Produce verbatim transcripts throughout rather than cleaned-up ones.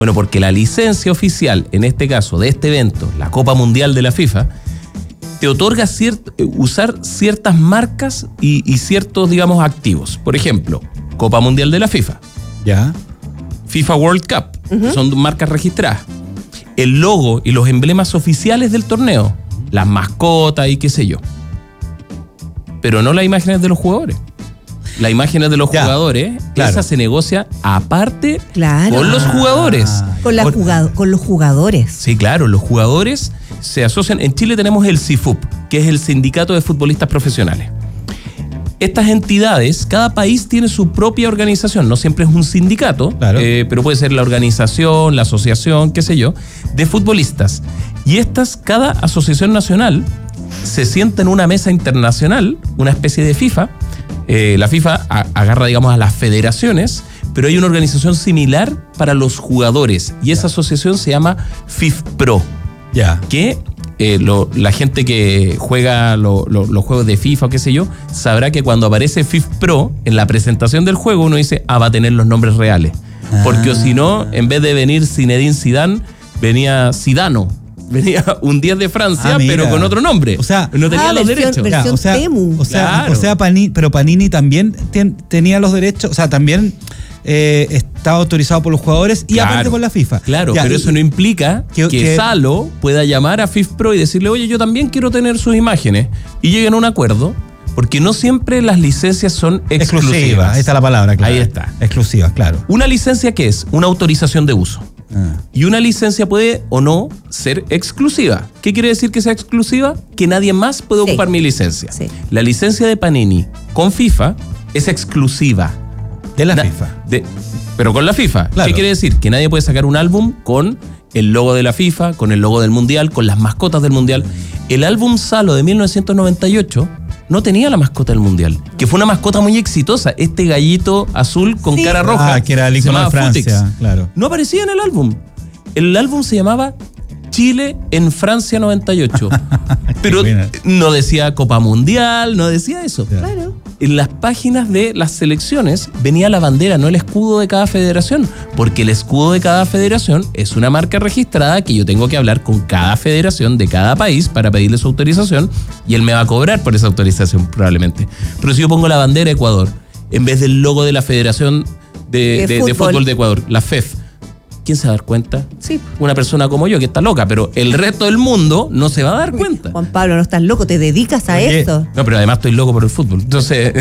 Bueno, porque la licencia oficial, en este caso, de este evento, la Copa Mundial de la FIFA, te otorga ciert- usar ciertas marcas y, y ciertos, digamos, activos. Por ejemplo, Copa Mundial de la FIFA. Ya. FIFA World Cup. Uh-huh. Son marcas registradas. El logo y los emblemas oficiales del torneo. Las mascotas y qué sé yo. Pero no las imágenes de los jugadores. Las imágenes de los ya, jugadores, claro. Esa se negocia aparte claro. con los jugadores. Con, la jugado, con los jugadores. Sí, claro, los jugadores se asocian. En Chile tenemos el C I F U P, que es el Sindicato de Futbolistas Profesionales. Estas entidades, cada país tiene su propia organización, no siempre es un sindicato, claro. eh, pero puede ser la organización, la asociación, qué sé yo, de futbolistas. Y estas, cada asociación nacional se sienta en una mesa internacional, una especie de FIFA. Eh, la FIFA a, agarra, digamos, a las federaciones, pero hay una organización similar para los jugadores y esa asociación se llama FIFPro. Ya. Que eh, lo, la gente que juega lo, lo, los juegos de FIFA o qué sé yo, sabrá que cuando aparece FIFPro en la presentación del juego uno dice, ah, va a tener los nombres reales. Ah. Porque o si no, en vez de venir Zinedine Zidane, venía Zidano. Venía un diez de Francia, ah, pero con otro nombre. O sea, no tenía ah, los versión, derechos. Versión ya, o sea, Temu. O sea, claro. o sea Panini, pero Panini también ten, tenía los derechos, o sea, también eh, estaba autorizado por los jugadores y claro, aparte por la FIFA. Claro, ya, pero y, eso no implica que, que, que Salo pueda llamar a FIFPro y decirle, oye, yo también quiero tener sus imágenes. Y lleguen a un acuerdo, porque no siempre las licencias son exclusivas. Exclusiva, ahí está la palabra, claro. Ahí está. Exclusivas, claro. Una licencia, ¿qué es? Una autorización de uso. Ah. Y una licencia puede o no ser exclusiva. ¿Qué quiere decir que sea exclusiva? Que nadie más puede sí. ocupar mi licencia. Sí. La licencia de Panini con FIFA es exclusiva. De la Na- FIFA. De, pero con la FIFA. Claro. ¿Qué quiere decir? Que nadie puede sacar un álbum con el logo de la FIFA, con el logo del Mundial, con las mascotas del Mundial. El álbum Salo de mil novecientos noventa y ocho no tenía la mascota del Mundial, que fue una mascota muy exitosa, este gallito azul con sí. cara roja. Ah, que era el icono de Francia, Futix. claro. No aparecía en el álbum. El álbum se llamaba Chile en Francia noventa y ocho. Pero no decía Copa Mundial, no decía eso. Claro. En las páginas de las selecciones venía la bandera, no el escudo de cada federación, porque el escudo de cada federación es una marca registrada que yo tengo que hablar con cada federación de cada país para pedirle su autorización y él me va a cobrar por esa autorización probablemente. Pero si yo pongo la bandera de Ecuador en vez del logo de la Federación de, de, de, fútbol. de Fútbol de Ecuador, la F E F, ¿quién se va a dar cuenta? Sí. Una persona como yo que está loca, pero el resto del mundo no se va a dar cuenta. Juan Pablo, no estás loco, te dedicas a Oye, esto. No, pero además estoy loco por el fútbol. Entonces,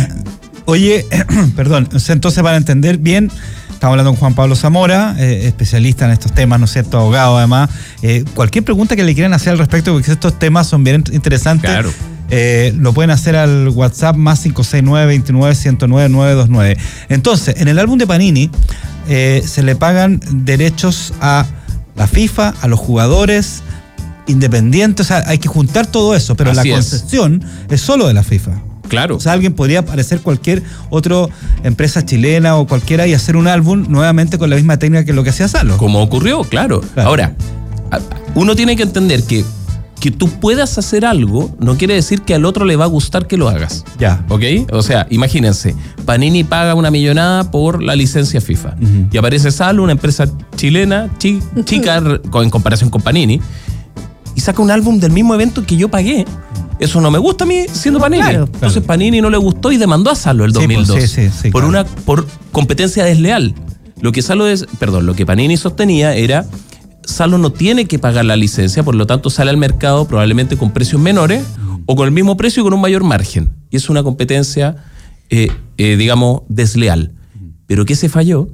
Oye, perdón, entonces para entender bien, estamos hablando con Juan Pablo Zamora, eh, especialista en estos temas, ¿no es cierto? Abogado además. Eh, cualquier pregunta que le quieran hacer al respecto, porque estos temas son bien interesantes. claro. Eh, lo pueden hacer al WhatsApp más cinco seis nueve, veintinueve, ciento nueve, nueve dos nueve. Entonces, en el álbum de Panini eh, se le pagan derechos a la FIFA, a los jugadores independientes, o sea, hay que juntar todo eso, pero Así la concesión es. es solo de la FIFA. Claro. O sea, alguien podría aparecer cualquier otra empresa chilena o cualquiera y hacer un álbum nuevamente con la misma técnica que lo que hacía Salo. Como ocurrió, claro. Claro. Ahora, uno tiene que entender que que tú puedas hacer algo no quiere decir que al otro le va a gustar que lo hagas. Ya. ¿Ok? O sea, imagínense, Panini paga una millonada por la licencia FIFA. Uh-huh. Y aparece Salo, una empresa chilena, chi, chica en comparación con Panini, y saca un álbum del mismo evento que yo pagué. Eso no me gusta a mí siendo Panini. Claro, Entonces claro. Panini no le gustó y demandó a Salo el dos mil dos. Sí, pues, sí, sí, sí, por claro. una por competencia desleal. Lo que Salo es, perdón, lo que Panini sostenía era Salo no tiene que pagar la licencia, por lo tanto sale al mercado probablemente con precios menores o con el mismo precio y con un mayor margen. Y es una competencia, eh, eh, digamos, desleal. ¿Pero qué se falló?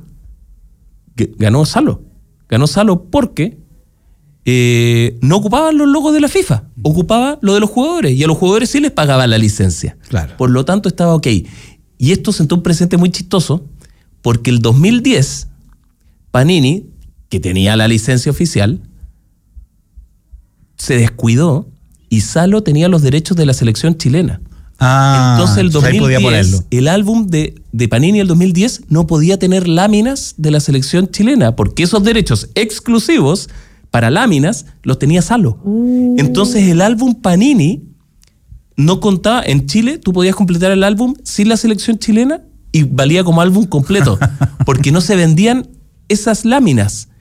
Que ganó Salo. Ganó Salo porque eh, no ocupaban los logos de la FIFA, ocupaba lo de los jugadores y a los jugadores sí les pagaban la licencia. Claro. Por lo tanto estaba ok. Y esto sentó un precedente muy chistoso porque el dos mil diez Panini, que tenía la licencia oficial, se descuidó y Salo tenía los derechos de la selección chilena. Ah, Entonces el dos ahí mil podía diez, ponerlo. el álbum de, de Panini del dos mil diez no podía tener láminas de la selección chilena, porque esos derechos exclusivos para láminas los tenía Salo. Uh. Entonces el álbum Panini no contaba, en Chile tú podías completar el álbum sin la selección chilena y valía como álbum completo, porque no se vendían esas láminas